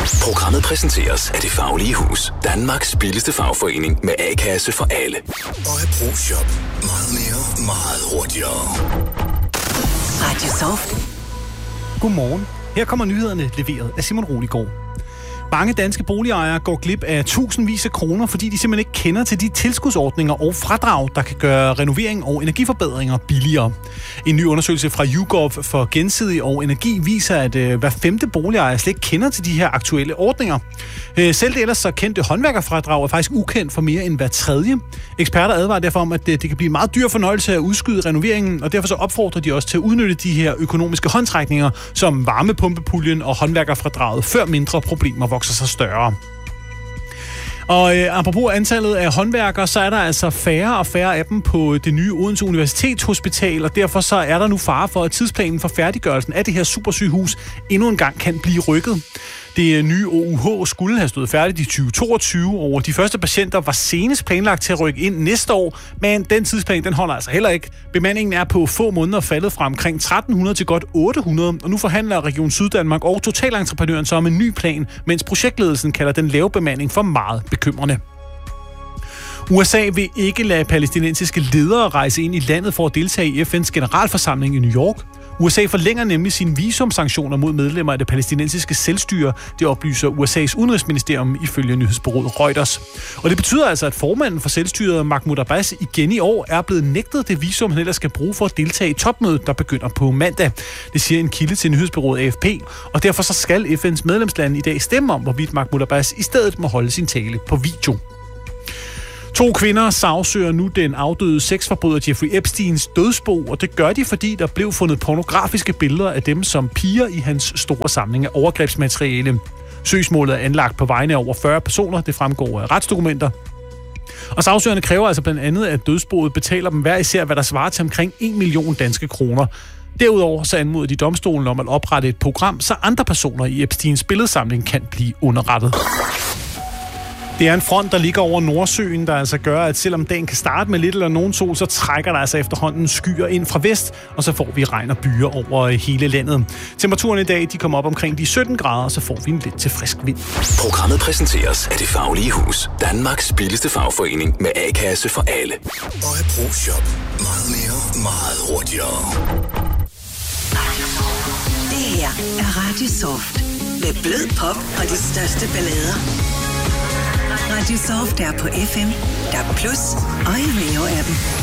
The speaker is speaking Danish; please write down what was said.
Programmet præsenteres af Det Faglige Hus. Danmarks billigste fagforening med A-kasse for alle. Og ProShop. Meget mere, meget hurtigere. Radio Soft. Godmorgen. Her kommer nyhederne leveret af Simon Roligård. Mange danske boligejere går glip af tusindvis af kroner, fordi de simpelthen ikke kender til de tilskudsordninger og fradrag, der kan gøre renovering og energiforbedringer billigere. En ny undersøgelse fra YouGov for Gensidig og Energi viser, at hver femte boligejer slet ikke kender til de her aktuelle ordninger. Selv det ellers så kendte håndværkerfradrag er faktisk ukendt for mere end hver tredje. Eksperter advarer derfor om, at det kan blive en meget dyr fornøjelse at udskyde renoveringen, og derfor så opfordrer de også til at udnytte de her økonomiske håndtrækninger, som varmepumpepuljen og håndværkerfradraget, før mindre problemer vokser sig større. Og apropos antallet af håndværkere, så er der altså færre og færre af dem på det nye Odense Universitetshospital, og derfor så er der nu fare for, at tidsplanen for færdiggørelsen af det her supersygehus endnu en gang kan blive rykket. Det nye OUH skulle have stået færdigt i 2022, og de første patienter var senest planlagt til at rykke ind næste år, men den tidsplan den holder altså heller ikke. Bemandingen er på få måneder faldet fra omkring 1300 til godt 800, og nu forhandler Region Syddanmark og totalentreprenøren så om en ny plan, mens projektledelsen kalder den lave bemanding for meget bekymrende. USA vil ikke lade palæstinensiske ledere rejse ind i landet for at deltage i FN's generalforsamling i New York. USA forlænger nemlig sine visumsanktioner mod medlemmer af det palæstinensiske selvstyre, det oplyser USA's udenrigsministerium ifølge nyhedsbureauet Reuters. Og det betyder altså, at formanden for selvstyret, Mahmoud Abbas, igen i år er blevet nægtet det visum, han ellers skal bruge for at deltage i topmødet, der begynder på mandag. Det siger en kilde til nyhedsbureauet AFP, og derfor så skal FN's medlemslande i dag stemme om, hvorvidt Mahmoud Abbas i stedet må holde sin tale på video. 2 kvinder sagsøger nu den afdøde sexforbryder Jeffrey Epsteins dødsbo, og det gør de, fordi der blev fundet pornografiske billeder af dem som piger i hans store samling af overgrebsmateriale. Søgsmålet er anlagt på vegne af over 40 personer, det fremgår af retsdokumenter. Og sagsøgerne kræver altså blandt andet, at dødsboet betaler dem hver især, hvad der svarer til omkring 1 million danske kroner. Derudover så anmoder de domstolen om at oprette et program, så andre personer i Epsteins billedsamling kan blive underrettet. Det er en front, der ligger over Nordsøen, der altså gør, at selvom dagen kan starte med lidt eller nogen sol, så trækker der altså efterhånden skyer ind fra vest, og så får vi regn og byer over hele landet. Temperaturen i dag, de kommer op omkring de 17 grader, og så får vi en lidt til frisk vind. Programmet præsenteres af Det Faglige Hus. Danmarks billigste fagforening med A-kasse for alle. Og ProShop. Meget mere, meget hurtigere. Det her er Radio Soft. Med blød pop og de største ballader. Radio Soft er på FM, der Plus og i Radio-appen.